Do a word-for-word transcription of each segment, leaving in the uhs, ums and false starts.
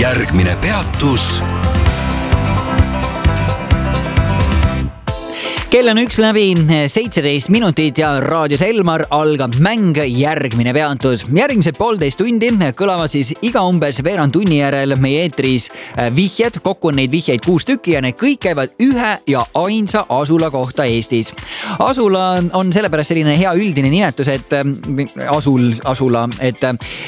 järgmine peatus. Kell on üks läbi seitseteist minutit ja raadios Elmar algab mäng järgmine peatus. Järgmised poolteist tundi kõlavad siis iga umbes veerand tunni järel meie eetris vihjed. Kokku on neid vihjeid kuus tükki ja need kõik käivad ühe ja ainsa asula kohta Eestis. Asula on sellepärast selline hea üldine nimetus, et asul, asula, et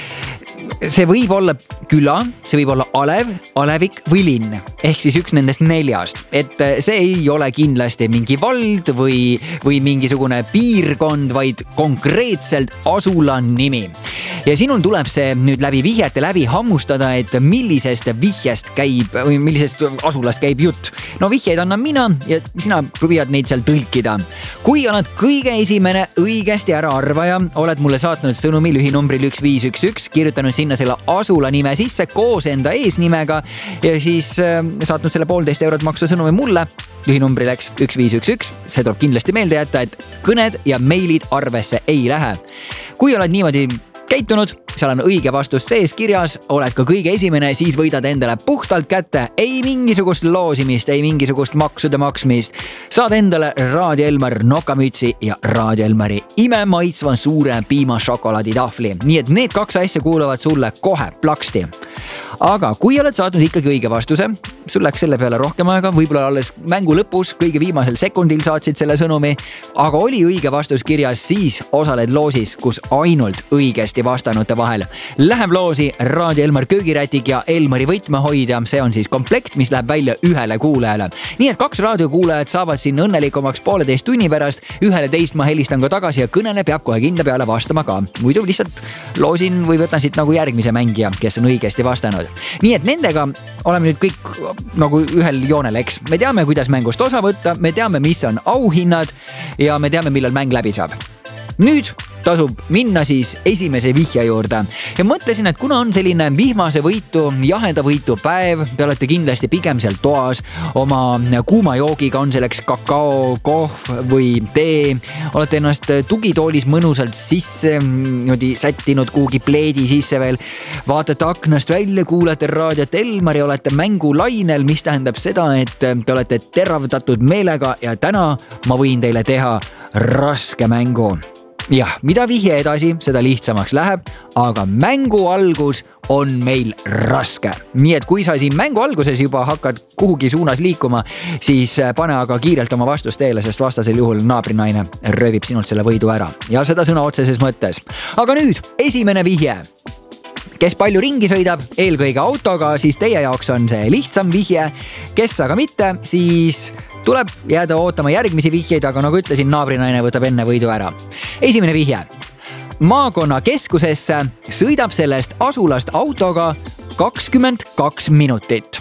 see võib olla küla, see võib olla alev, alevik või linn. Ehk siis üks nendest neljast. Et see ei ole kindlasti mingi vald või, või mingisugune piirkond, vaid konkreetselt asula nimi. Ja sinul tuleb see nüüd läbi vihjete läbi hammustada, et millisest vihjest käib või millisest asulast käib jutt. No vihjeid annan mina ja sina püüad neid seal tõlkida. Kui oled kõige esimene õigesti ära arvaja, oled mulle saatnud sõnumi lühinumbril üks viis üks üks, kirjutanud sinna selle asula nime sisse koos enda eesnimega ja siis äh, saatnud selle poolteist eurot maksa sõnumi mulle. Lühinumbri läks üks viis üks üks. See tuleb kindlasti meelde jätta, et kõned ja meilid arvesse ei lähe. Kui oled niimoodi käitunud, seal on õige vastus sees kirjas, oled ka kõige esimene, siis võidad endale puhtalt kätte. Ei mingisugust loosimist, ei mingisugust maksude maksmist. Saad endale Raadio Elmar nokamütsi ja Raadio Elmari imemaitsva suure piimašokolaaditahvli. Nii et need kaks asja kuuluvad sulle kohe plaksti. Aga kui oled saatnud ikkagi õige vastuse, sul läks selle peale rohkem aega, võib-olla alles mängu lõpus, kõige viimasel sekundil saatsid selle sõnumi, aga oli õige vastus kirjas, siis osaled loosis, kus ainult õigesti vastanute vahel läheb loosi Raadio Elmar köögirätik ja Elmari võtmehoidja. See on siis komplekt, mis läheb välja ühele kuulajale. Nii et kaks raadiokuulajat saavad siin õnnelikumaks pooleteist tunni pärast. Ühele teist ma helistan ka tagasi ja kõnele peab kohe kindla peale vastama ka. Muidu lihtsalt loosin või võtan siit nagu järgmise mängija, kes on õigesti vastanud. Nii et nendega oleme nüüd kõik nagu ühel joonel, eks. Me teame, kuidas mängust osa võtta, me teame, mis on auhinnad ja me teame, millal mäng läbi saab. Nüüd tasub minna siis esimese vihja juurde. Ja mõtlesin, et kuna on selline vihmase võitu, jaheda võitu päev, te olete kindlasti pigem seal toas oma kuuma joogiga, on selleks kakao, kohv või tee. Olete ennast tugitoolis mõnusalt sisse, niimoodi sättinud kuhugi pleedi sisse veel. Vaatate aknast välja, kuulete raadiot Elmar ja olete mängulainel, mis tähendab seda, et te olete teravdatud meelega ja täna ma võin teile teha raske mängu. Jah, mida vihje edasi, seda lihtsamaks läheb, aga mängu algus on meil raske. Nii et kui sa siin mängu alguses juba hakkad kuhugi suunas liikuma, siis pane aga kiirelt oma vastust teele, sest vastasel juhul naabrinaine röövib sinult selle võidu ära. Ja seda sõna otseses mõttes. Aga nüüd esimene vihje. Kes palju ringi sõidab, eelkõige autoga, siis teie jaoks on see lihtsam vihje. Kes aga mitte, siis tuleb jääda ootama järgmisi vihjeid, aga nagu ütlesin, naabrinaine võtab enne võidu ära. Esimene vihje. Maakonna keskusesse sõidab sellest asulast autoga kakskümmend kaks minutit.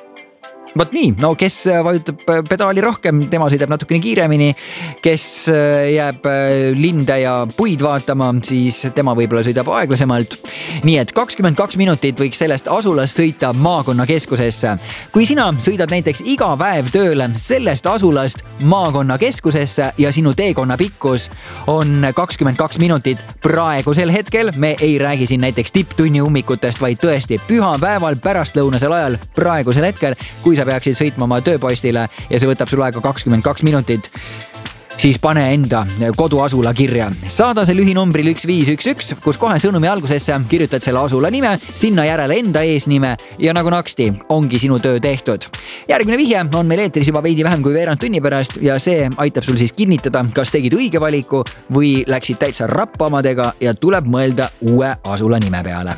Võt nii, no kes vajutab pedaali rohkem, tema sõidab natukene kiiremini. Kes jääb linde ja puid vaatama, siis tema võib-olla sõidab aeglasemalt. Nii et kakskümmend kaks minutit võiks sellest asulast sõita maakonna keskusesse. Kui sina sõidad näiteks iga päev tööle sellest asulast maakonna keskusesse ja sinu teekonna pikkus on kakskümmend kaks minutit praegusel hetkel, me ei räägi siin näiteks tipptunni ummikutest, vaid tõesti pühapäeval pärastlõunasel ajal praegusel hetkel, kui sa peaksid sõitma oma tööpostile ja see võtab sul aega kakskümmend kaks minutit, siis pane enda koduasula kirja. Saada see lühinumbril üks viis üks üks, kus kohe sõnumi algusesse kirjutad selle asula nime, sinna järele enda eesnime ja nagu naksti ongi sinu töö tehtud. Järgmine vihje on meil eetris juba veidi vähem kui veerand tunni pärast ja see aitab sul siis kinnitada, kas tegid õige valiku või läksid täitsa rappamadega ja tuleb mõelda uue asula nime peale.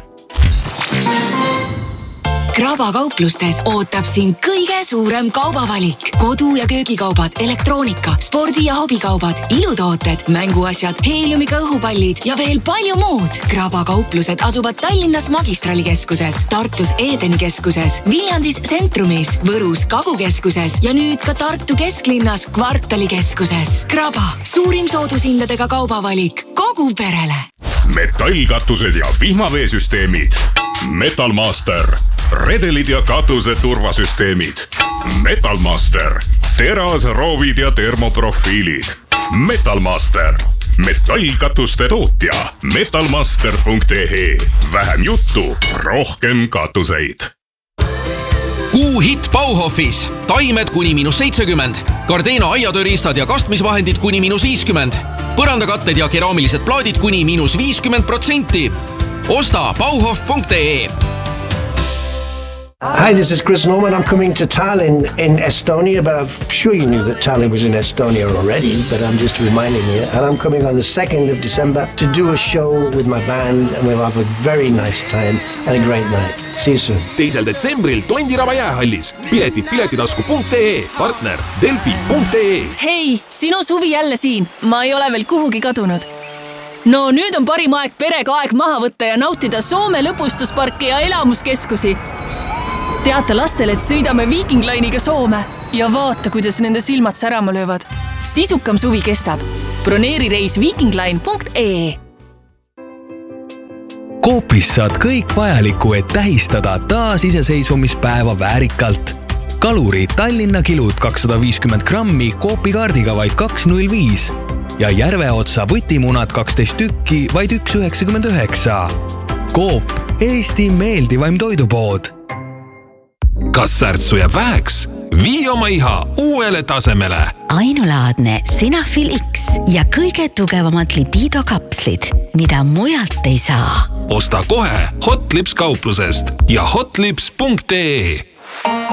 Kraba kauplustes ootab sind kõige suurem kaubavalik. Kodu- ja köögikaubad, elektroonika, spordi- ja hobikaubad, ilutooted, mänguasjad, heeliumiga õhupallid ja veel palju muud. Kraba kauplused asuvad Tallinnas Magistralikeskuses, Tartus Edeni keskuses, Viljandis Centrumis, Võrus Kagukeskuses ja nüüd ka Tartu kesklinnas Kvartalikeskuses. Kraba, suurim soodushindadega kaubavalik kogu perele. Metallkatused ja vihmaveesüsteemid. Metalmaster. Redelid ja katuse turvasüsteemid. Metalmaster. Teras, roovid ja termoprofiilid. Metalmaster. Metallkatuste tootja. metalmaster punkt ee. Vähem juttu, rohkem katuseid. Kuu hitt Bauhofis. Taimed kuni miinus seitsekümmend. Gardena aiatööriistad ja kastmisvahendid kuni miinus viiskümmend. Põrandakatted ja keraamilised plaadid kuni miinus viiskümmend protsenti. Osta bauhof punkt ee. Hi, this is Chris Norman. I'm coming to Tallinn in Estonia, but I'm sure you knew that Tallinn was in Estonia already, but I'm just reminding you. And I'm coming on the second of December to do a show with my band, and we'll have a very nice time and a great night. See you soon. teisel detsembril Tondiraba jäähallis. Piletid piletitasku punkt ee, partner delfi punkt ee. Hei, sinu suvi jälle siin. Ma ei ole veel kuhugi kadunud. No nüüd on parim aeg perega aeg maha võtta ja nautida Soome lõpustusparki ja elamuskeskusi. Teate lastele, et sõidame Viking Line'iga Soome ja vaata, kuidas nende silmad särama löövad. Sisukam suvi kestab. Broneeri reis vikingline punkt ee. Coopis saad kõik vajaliku, et tähistada taas iseseisvumispäeva väärikalt. Kaluri Tallinna kilud kakssada viiskümmend grammi Coopi kaardiga vaid kaks null viis ja Järveotsa võtimunad kaksteist tükki vaid üks üheksakümmend üheksa. Coop, Eesti meeldivaim toidupood. Kas särtsu jääb väheks? Vii oma iha uuele tasemele. Ainulaadne Sinafil X ja kõige tugevamad libido kapslid, mida mujalt ei saa. Osta kohe Hotlips kauplusest ja hotlips punkt ee.